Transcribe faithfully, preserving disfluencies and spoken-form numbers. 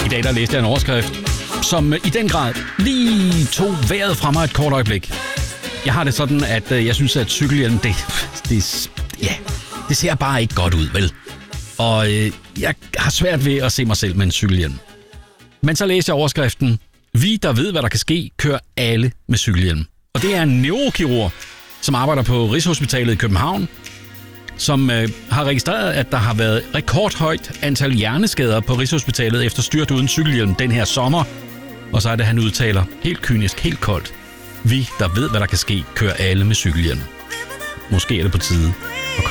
I dag der læste jeg en overskrift, som i den grad lige tog vejret fra mig et kort øjeblik. Jeg har det sådan, at jeg synes, at cykelhjelm, det, det, ja, det ser bare ikke godt ud, vel? Og øh, jeg har svært ved at se mig selv med en cykelhjelm. Men så læste jeg overskriften, vi, der ved, hvad der kan ske, kører alle med cykelhjelm. Og det er en neurokirurg, som arbejder på Rigshospitalet i København, som øh, har registreret, at der har været rekordhøjt antal hjerneskader på Rigshospitalet efter styrt uden cykelhjelm den her sommer. Og så er det, han udtaler helt kynisk, helt koldt. Vi, der ved, hvad der kan ske, kører alle med cykelhjelm. Måske er det på tide